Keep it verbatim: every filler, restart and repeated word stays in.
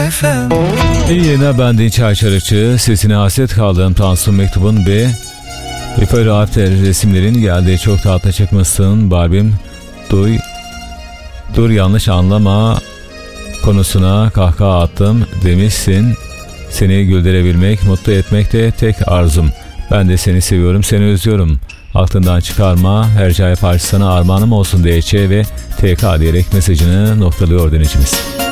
F M. İyi yayına, ben Dinç Ayçarıkçı. Sesine hasret kaldığım Tansu'nun mektubun ve Efe Rafter resimlerin geldiği çok tatlı çıkmışsın Barbim. Duy, dur yanlış anlama konusuna kahkaha attım demişsin. Seni güldürebilmek, mutlu etmek de tek arzum. Ben de seni seviyorum, seni özlüyorum. Aklından çıkarma, Hercai parçası sana armağanım olsun D Ç ve T K diyerek mesajını noktalıyor dinleyicimiz.